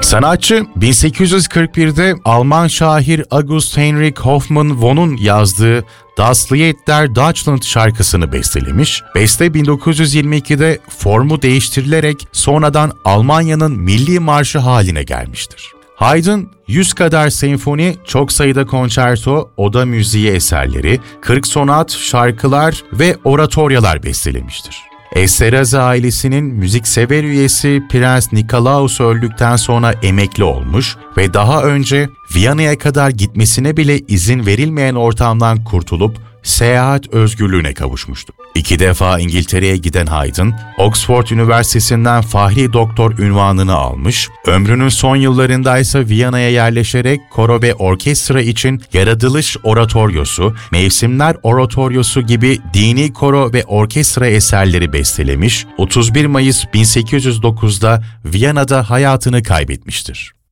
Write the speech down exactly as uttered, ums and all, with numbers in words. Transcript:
Sanatçı bin sekiz yüz kırk birde Alman şair August Heinrich Hoffmann Von'un yazdığı Das Lied der Deutschland şarkısını bestelemiş. Beste bin dokuz yüz yirmi ikide formu değiştirilerek sonradan Almanya'nın milli marşı haline gelmiştir. Haydn, yüz kadar senfoni, çok sayıda konçerto, oda müziği eserleri, kırk sonat, şarkılar ve oratoryalar bestelemiştir. Esterhazy ailesinin müziksever üyesi Prens Nikolaus öldükten sonra emekli olmuş ve daha önce Viyana'ya kadar gitmesine bile izin verilmeyen ortamdan kurtulup seyahat özgürlüğüne kavuşmuştu. İki defa İngiltere'ye giden Haydn, Oxford Üniversitesi'nden Fahri Doktor unvanını almış, ömrünün son yıllarında ise Viyana'ya yerleşerek koro ve orkestra için Yaratılış Oratoryosu, Mevsimler Oratoryosu gibi dini koro ve orkestra eserleri bestelemiş, otuz bir Mayıs bin sekiz yüz dokuzda Viyana'da hayatını kaybetmiştir.